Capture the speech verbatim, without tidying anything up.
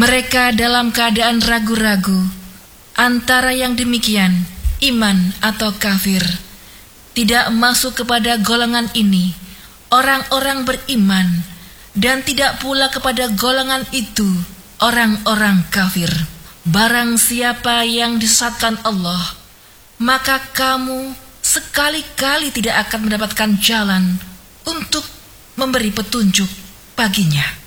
Mereka dalam keadaan ragu-ragu antara yang demikian, iman atau kafir. Tidak masuk kepada golongan ini orang-orang beriman, dan tidak pula kepada golongan itu orang-orang kafir. Barang siapa yang disesatkan Allah, maka kamu sekali-kali tidak akan mendapatkan jalan untuk memberi petunjuk baginya.